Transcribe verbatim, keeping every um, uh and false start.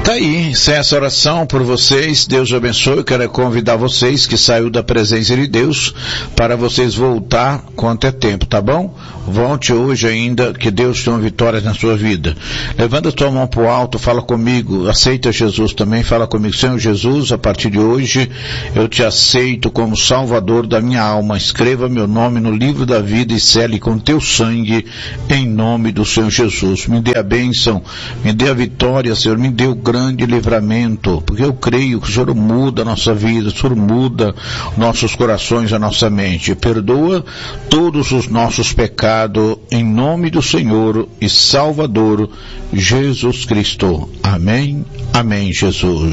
Tá aí, sem essa oração por vocês, Deus abençoe. Eu quero convidar vocês que saiu da presença de Deus para vocês voltar quanto é tempo, tá bom? Volte hoje ainda, que Deus tenha vitórias na sua vida. Levanta a tua mão pro alto, fala comigo, aceita Jesus também, fala comigo. Senhor Jesus, a partir de hoje eu te aceito como Salvador da minha alma. Escreva meu nome no livro da vida e sele com teu sangue em nome do Senhor Jesus. Me dê a bênção, me dê a vitória, Senhor, me dê o grande livramento, porque eu creio que o Senhor muda a nossa vida, o Senhor muda nossos corações, a nossa mente. Perdoa todos os nossos pecados em nome do Senhor e Salvador Jesus Cristo. Amém, amém, Jesus.